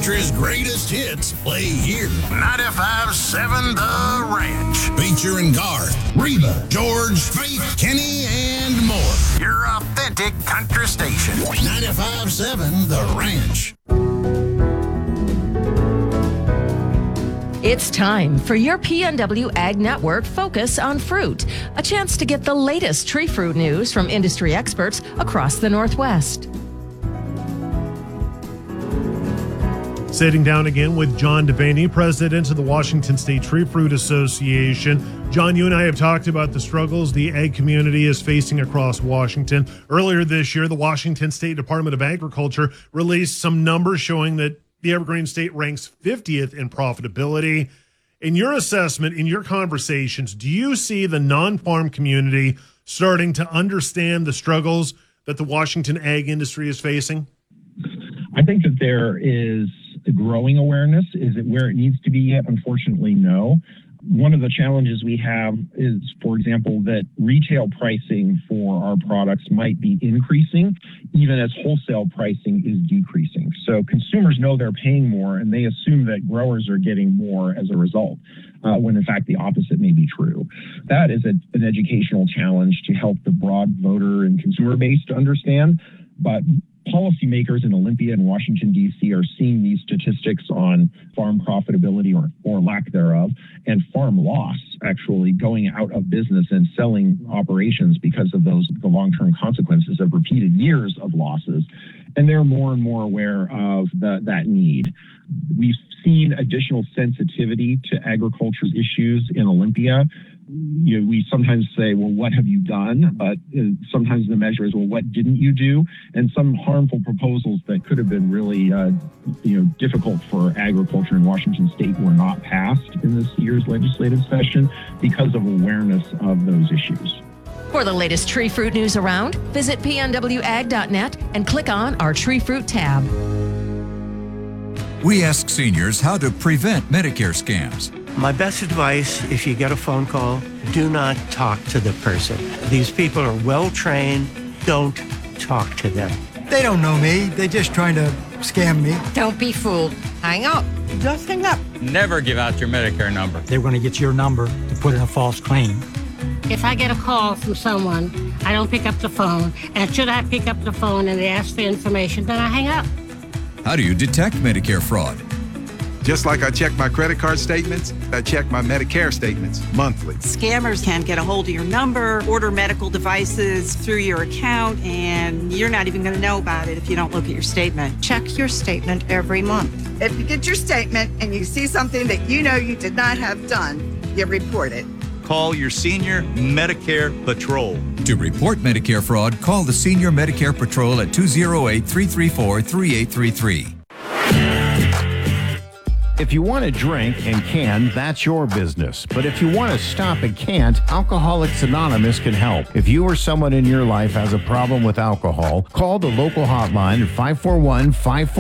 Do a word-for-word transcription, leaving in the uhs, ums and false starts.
country's greatest hits play here. ninety-five point seven The Ranch. Featuring Garth, Reba, George, Faith, Kenny, and more. Your authentic country station. ninety-five point seven The Ranch. It's time for your P N W Ag Network Focus on Fruit, a chance to get the latest tree fruit news from industry experts across the Northwest. Sitting down again with John Devaney, president of the Washington State Tree Fruit Association. John, you and I have talked about the struggles the ag community is facing across Washington. Earlier this year, the Washington State Department of Agriculture released some numbers showing that the Evergreen State ranks fiftieth in profitability. In your assessment, in your conversations, do you see the non-farm community starting to understand the struggles that the Washington ag industry is facing? I think that there is a growing awareness. Is it where it needs to be yet? Unfortunately, no. One of the challenges we have is, for example, that retail pricing for our products might be increasing, even as wholesale pricing is decreasing. So consumers know they're paying more, and they assume that growers are getting more as a result, uh, when in fact the opposite may be true. That is a, an educational challenge to help the broad voter and consumer base to understand. But policymakers in Olympia and Washington, D C are seeing these statistics on farm profitability or, or lack thereof, and farm loss actually going out of business and selling operations because of those the long-term consequences of repeated years of losses. And they're more and more aware of the, that need. We've seen additional sensitivity to agriculture's issues in Olympia. You know, we sometimes say, well, what have you done? But uh, sometimes the measure is, well, what didn't you do? And some harmful proposals that could have been really, uh, you know, difficult for agriculture in Washington State were not passed in this year's legislative session because of awareness of those issues. For the latest tree fruit news around, visit P N W ag dot net and click on our tree fruit tab. We ask seniors how to prevent Medicare scams. My best advice, if you get a phone call, do not talk to the person. These people are well-trained. Don't talk to them. They don't know me. They're just trying to scam me. Don't be fooled. Hang up. Just hang up. Never give out your Medicare number. They're going to get your number to put in a false claim. If I get a call from someone, I don't pick up the phone. And should I pick up the phone and they ask for information, then I hang up. How do you detect Medicare fraud? Just like I check my credit card statements, I check my Medicare statements monthly. Scammers can get a hold of your number, order medical devices through your account, and you're not even going to know about it if you don't look at your statement. Check your statement every month. If you get your statement and you see something that you know you did not have done, you report it. Call your Senior Medicare Patrol. To report Medicare fraud, call the Senior Medicare Patrol at two oh eight, three three four, three eight three three. If you want to drink and can, that's your business. But if you want to stop and can't, Alcoholics Anonymous can help. If you or someone in your life has a problem with alcohol, call the local hotline at five four one, five four